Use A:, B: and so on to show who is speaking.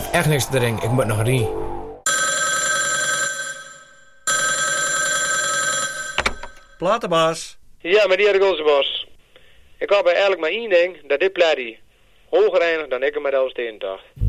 A: echt niks te drinken. Ik moet nog rijden.
B: Platenbaas.
C: Ja, meneer de Gulsebos. Ik heb eigenlijk maar één ding, dat dit pleit. Hoger eindigt dan ik hem met de Elfstedentocht.